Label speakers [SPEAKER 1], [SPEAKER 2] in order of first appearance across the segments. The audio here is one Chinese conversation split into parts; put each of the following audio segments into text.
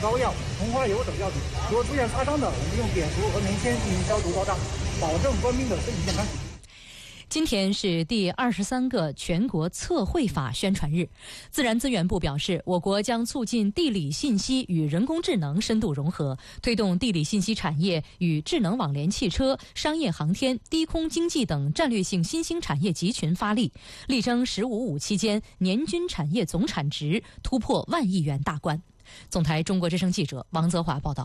[SPEAKER 1] 膏药、红花油等药品。如果出现擦伤的，我们用碘伏和棉签进行消毒高档，保证官兵的身体健康。
[SPEAKER 2] 今天是第23个全国测绘法宣传日。自然资源部表示，我国将促进地理信息与人工智能深度融合，推动地理信息产业与智能网联汽车、商业航天、低空经济等战略性新兴产业集群发力，力争“15+5”期间年均产业总产值突破1万亿元大关。总台中国之声记者王泽华报道。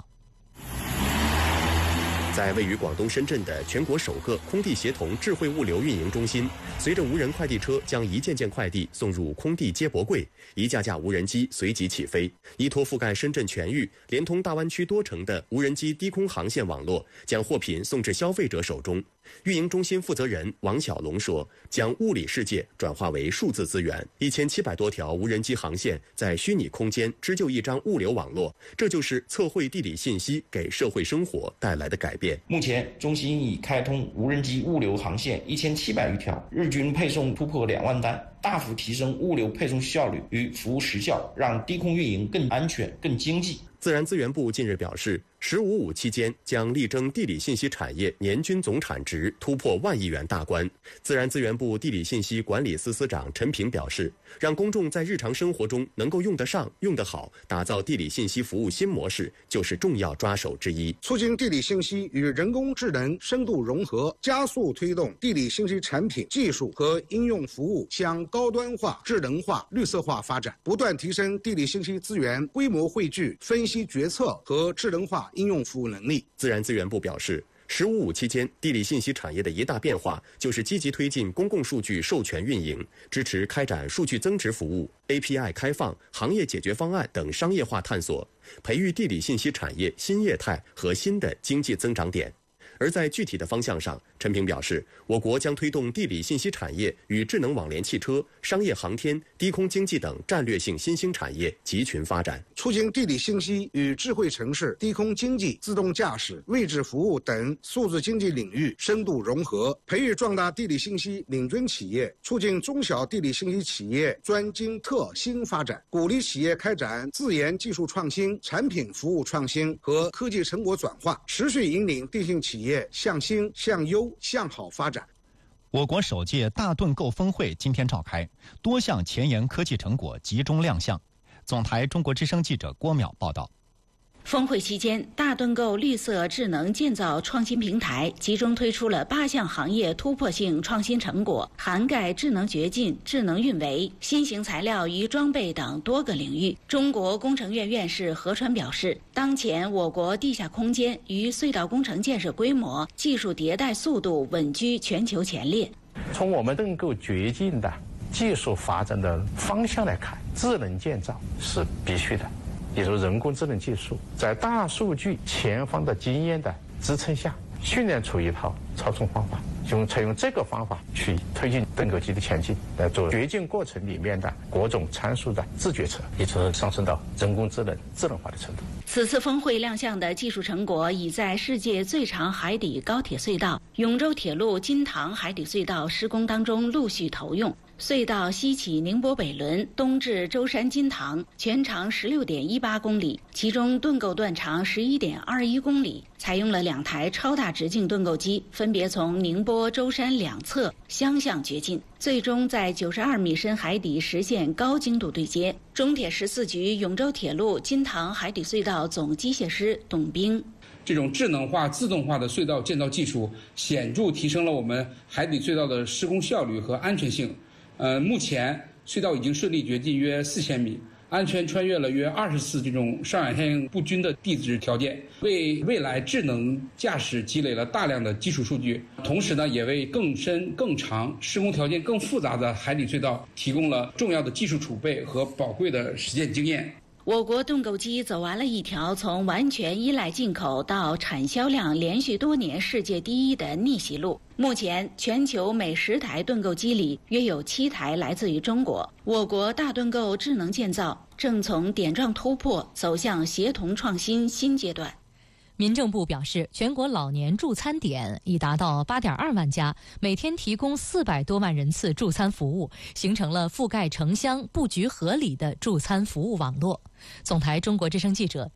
[SPEAKER 3] 在位于广东深圳的全国首个空地协同智慧物流运营中心，随着无人快递车将一件件快递送入空地接驳柜，一架架无人机随即起飞，依托覆盖深圳全域、连通大湾区多城的无人机低空航线网络，将货品送至消费者手中。运营中心负责人王小龙说，将物理世界转化为数字资源，1700多条无人机航线在虚拟空间织就一张物流网络，这就是测绘地理信息给社会生活带来的改变。
[SPEAKER 4] 目前，中心已开通无人机物流航线1700余条，日均配送突破2万单，大幅提升物流配送效率与服务时效，让低空运营更安全、更经济。
[SPEAKER 3] 自然资源部近日表示，“15+5”期间将力争地理信息产业年均总产值突破1万亿元大关。自然资源部地理信息管理司司长陈平表示，让公众在日常生活中能够用得上、用得好，打造地理信息服务新模式，就是重要抓手之一。
[SPEAKER 5] 促进地理信息与人工智能深度融合，加速推动地理信息产品、技术和应用服务向高端化、智能化、绿色化发展，不断提升地理信息资源规模汇聚、分析决策和智能化应用服务能力。
[SPEAKER 3] 自然资源部表示，“15+5”期间，地理信息产业的一大变化就是积极推进公共数据授权运营，支持开展数据增值服务、API 开放、行业解决方案等商业化探索，培育地理信息产业新业态和新的经济增长点。而在具体的方向上，陈平表示，我国将推动地理信息产业与智能网联汽车、商业航天、低空经济等战略性新兴产业集群发展，
[SPEAKER 5] 促进地理信息与智慧城市、低空经济、自动驾驶、位置服务等数字经济领域深度融合，培育壮大地理信息领军企业，促进中小地理信息企业专精特新发展，鼓励企业开展自研技术创新、产品服务创新和科技成果转化，持续引领地信企业向新、向优、向好发展。
[SPEAKER 6] 我国首届大盾构峰会今天召开，多项前沿科技成果集中亮相。总台中国之声记者郭淼报道。
[SPEAKER 7] 峰会期间，大盾构绿色智能建造创新平台集中推出了8项行业突破性创新成果，涵盖智能掘进、智能运维、新型材料与装备等多个领域。中国工程院院士何川表示，当前我国地下空间与隧道工程建设规模、技术迭代速度稳居全球前列。
[SPEAKER 8] 从我们盾构掘进的技术发展的方向来看，智能建造是必须的。比如人工智能技术，在大数据前方的经验的支撑下，训练出一套操纵方法，采用这个方法去推进盾构机的前进，来做掘进过程里面的各种参数的自决策，一直上升到人工智能智能化的程度。
[SPEAKER 7] 此次峰会亮相的技术成果已在世界最长海底高铁隧道永州铁路金塘海底隧道施工当中陆续投用。隧道西起宁波北仑，东至舟山金塘，全长16.18公里，其中盾构段长11.21公里，采用了2台超大直径盾构机，分别从宁波、舟山两侧相向掘进，最终在92米深海底实现高精度对接。中铁14局永州铁路金塘海底隧道总机械师董兵。
[SPEAKER 9] 这种智能化、自动化的隧道建造技术，显著提升了我们海底隧道的施工效率和安全性。目前隧道已经顺利掘进约4000米，安全穿越了约20次这种上下线不均的地质条件，为未来智能驾驶积累了大量的基础数据，同时呢，也为更深、更长、施工条件更复杂的海底隧道提供了重要的技术储备和宝贵的实践经验。
[SPEAKER 7] 我国盾构机走完了一条从完全依赖进口到产销量连续多年世界第一的逆袭路。目前，全球每10台盾构机里约有7台来自于中国。我国大盾构智能建造正从点状突破走向协同创新新阶段。
[SPEAKER 2] 民政部表示，全国老年助餐点已达到8.2万家，每天提供400多万人次助餐服务，形成了覆盖城乡、布局合理的助餐服务网络。总台中国之声记者